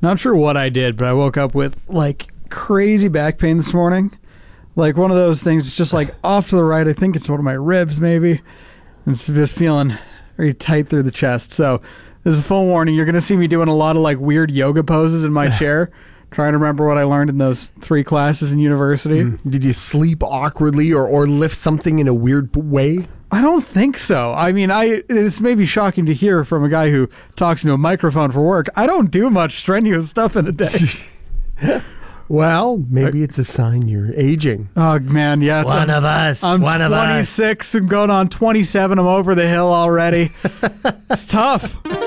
Not sure what I did, but I woke up with like crazy back pain this morning. Like one of those things, it's just like off to the right. I think it's one of my ribs, maybe. And it's just feeling very tight through the chest. So this is a full warning. You're going to see me doing a lot of like weird yoga poses in my chair, trying to remember what I learned in those 3 classes in university. Did you sleep awkwardly or lift something in a weird way? I don't think so. I mean, this may be shocking to hear from a guy who talks into a microphone for work. I don't do much strenuous stuff in a day. Well, maybe it's a sign you're aging. Oh, man, yeah. One of us. I'm 26 and going on 27. I'm over the hill already. It's tough.